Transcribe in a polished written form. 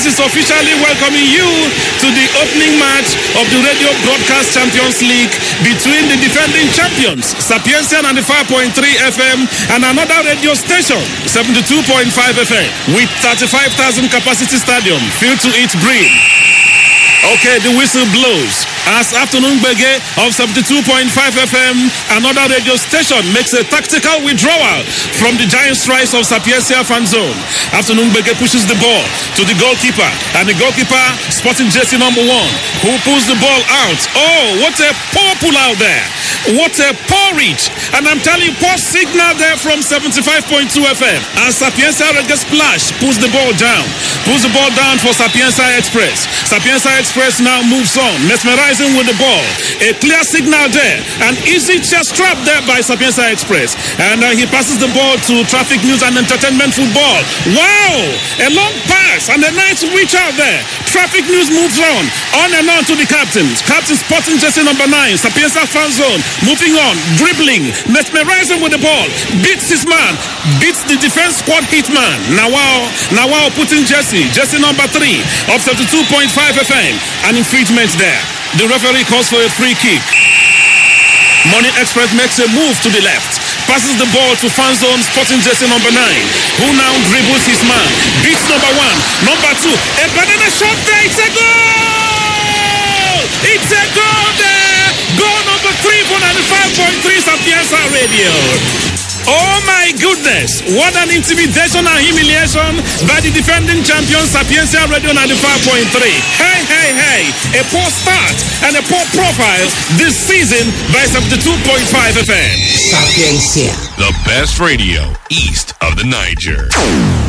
is officially welcoming you to the opening match of the Radio Broadcast Champions League between the defending champions, Sapientia 95.3 FM, and another radio station, 72.5 FM, with 35,000 capacity stadium filled to its brim. Okay, the whistle blows as Afternoon Bege of 72.5 FM, another radio station, makes a tactical withdrawal from the giant strikes of Sapientia fan zone. Afternoon Bege pushes the ball to the goalkeeper, and the goalkeeper, Sporting jersey number 1, who pulls the ball out. Oh, what a poor pull out there. What a poor reach. And I'm telling you, poor signal there from 75.2 FM. And Sapientia Reggae Splash pulls the ball down. Pulls the ball down for Sapientia Express. Sapientia Express now moves on, mesmerizing with the ball. A clear signal there. An easy chest trap there by Sapientia Express. And he passes the ball to Traffic News and Entertainment Football. Wow! A long pass and a nice reach out there. Traffic News moves on and on to the captains. Captain Sporting jersey number 9, Sapientia fan zone. Moving on, dribbling, mesmerizing with the ball. Beats his man, beats the defense squad hitman. Nawao putting jersey number 3 of 72.5 FM. An infringement there. The referee calls for a free kick. Money Express makes a move to the left. Passes the ball to fan zone Sporting jersey number 9, who now dribbles his man. Beats number 1, number 2. A banana shot there. It's a goal! It's a goal there! Goal number 3 for 95.3 Sapientia Radio. Oh my goodness, what an intimidation and humiliation by the defending champion Sapientia Radio 95.3. Hey, a poor start and a poor profile this season by 72.5 FM. Sapientia, the best radio east of the Niger.